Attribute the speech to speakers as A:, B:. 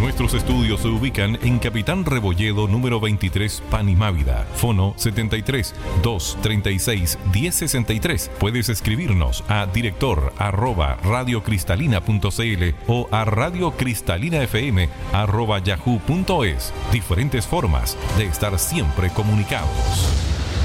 A: Nuestros estudios se ubican en Capitán Rebolledo número 23, Panimávida. Fono 73 236 1063. Puedes escribirnos a director@radiocristalina.cl o a radiocristalina.fm@yahoo.es. Diferentes formas de estar siempre comunicados.